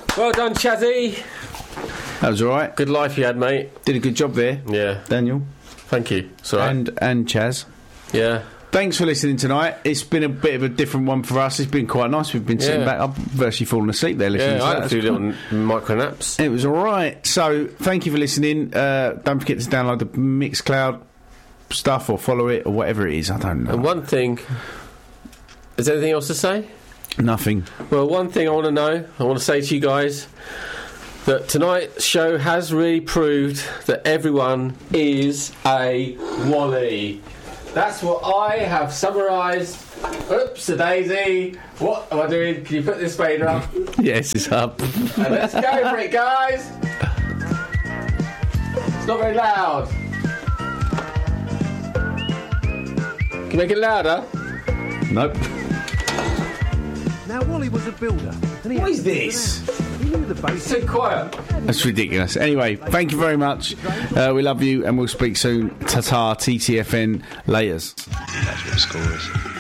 Well done, Chazzy. That was all right. Good life you had, mate. Did a good job there. Yeah. Daniel. Thank you. It's all right. And Chaz. Yeah. Thanks for listening tonight. It's been a bit of a different one for us. It's been quite nice. We've been sitting back. I've virtually fallen asleep there listening to I that. had a few little micro naps. It was all right. So, thank you for listening. Don't forget to download the Mixcloud stuff or follow it or whatever it is. I don't know. And one thing... Is there anything else to say? Nothing. Well, one thing I want to say to you guys, that tonight's show has really proved that everyone is a Wally. That's what I have summarised. Oops-a-daisy. What am I doing? Can you put this fader up? Yes, it's up. And let's go for it, guys. It's not very loud. Can you make it louder? Nope. Now, Wally was a builder. What is this? He knew the basics. It's too quiet. That's ridiculous. Anyway, thank you very much. We love you and we'll speak soon. Ta-ta, TTFN, laters. That's what the score is.